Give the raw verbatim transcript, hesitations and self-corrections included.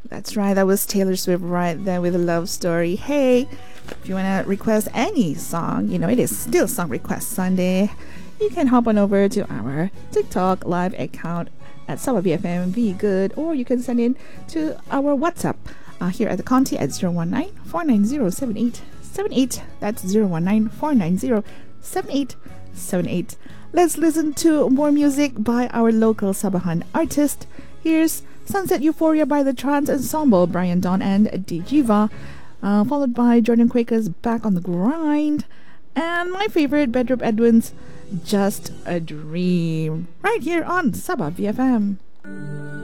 That's right, that was Taylor Swift right there with a love story. Hey, if you want to request any song, you know, it is still Song Request Sunday. You can hop on over to our TikTok live account at Sabah B F M Be Good, or you can send in to our WhatsApp uh, here at the Conti at zero one nine, four nine zero, seven eight seven eight. That's zero one nine, four nine zero, seven eight seven eight. Let's listen to more music by our local Sabahan artist. Here's Sunset Euphoria by the Trance Ensemble, Brian Don and Dijiva, uh, followed by Jordan Quaker's Back on the Grind, and my favorite, Bedroom Edwin's Just a Dream, right here on Sabah B F M.